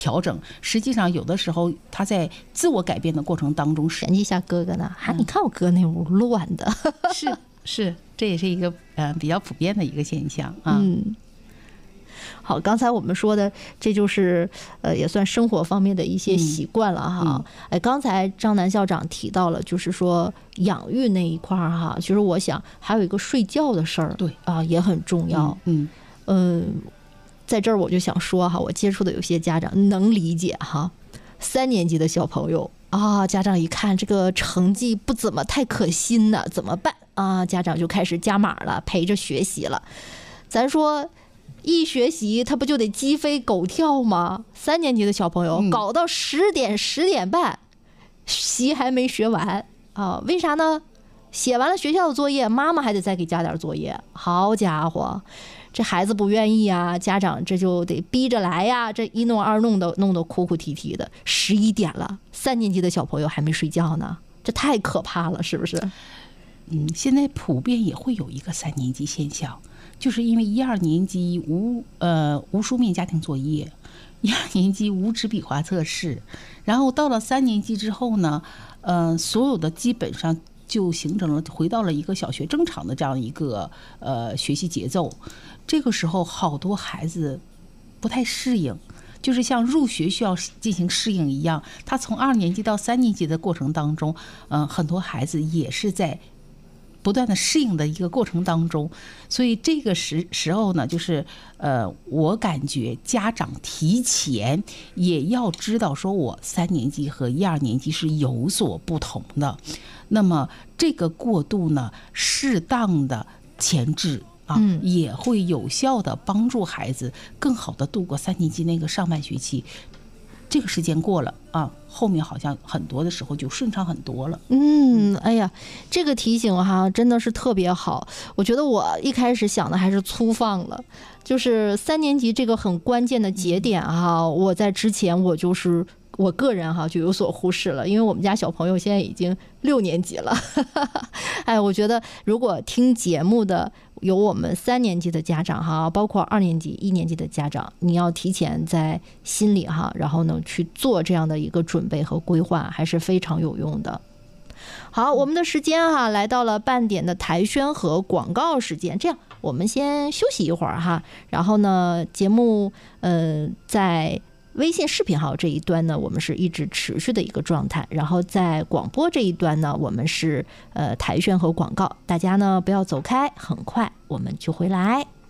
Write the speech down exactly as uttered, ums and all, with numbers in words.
调整，实际上有的时候他在自我改变的过程当中， 嫌弃一下哥哥呢，哈、嗯，你看我哥那屋乱的， 是是，这也是一个呃比较普遍的一个现象啊。 嗯，好，刚才我们说的这就是呃也算生活方面的一些习惯了哈。嗯嗯、哎，刚才张楠校长提到了，就是说养育那一块儿哈，其实我想还有一个睡觉的事儿， 对啊也很重要。嗯嗯。呃在这儿我就想说哈，我接触的有些家长能理解哈，三年级的小朋友啊，家长一看这个成绩不怎么太可心呢，怎么办啊？家长就开始加码了，陪着学习了。咱说一学习他不就得鸡飞狗跳吗？三年级的小朋友搞到十点十点半，习还没学完啊？为啥呢？写完了学校的作业，妈妈还得再给加点作业。好家伙！这孩子不愿意啊，家长这就得逼着来呀，这一弄二弄的，弄得哭哭啼啼的。十一点了，三年级的小朋友还没睡觉呢，这太可怕了，是不是？ 嗯，现在普遍也会有一个三年级现象，就是因为一二年级无呃无书面家庭作业，一二年级无纸笔画测试，然后到了三年级之后呢，呃，所有的基本上就形成了回到了一个小学正常的这样一个呃学习节奏。这个时候好多孩子不太适应，就是像入学需要进行适应一样，他从二年级到三年级的过程当中，嗯、呃，很多孩子也是在不断的适应的一个过程当中。所以这个时时候呢，就是呃，我感觉家长提前也要知道，说我三年级和一二年级是有所不同的。那么这个过渡呢，适当的前置。嗯，也会有效的帮助孩子更好的度过三年级那个上半学期。这个时间过了啊，后面好像很多的时候就顺畅很多了。 嗯，哎呀，这个提醒哈真的是特别好。我觉得我一开始想的还是粗放了，就是三年级这个很关键的节点哈，我在之前我就是我个人哈就有所忽视了，因为我们家小朋友现在已经六年级了。哎，我觉得如果听节目的有我们三年级的家长哈，包括二年级、一年级的家长，你要提前在心里哈，然后呢去做这样的一个准备和规划，还是非常有用的。好，我们的时间哈来到了半点的台宣和广告时间，这样我们先休息一会儿哈，然后呢节目呃在微信视频号这一端呢，我们是一直持续的一个状态，然后在广播这一端呢，我们是呃台宣和广告，大家呢不要走开，很快我们就回来。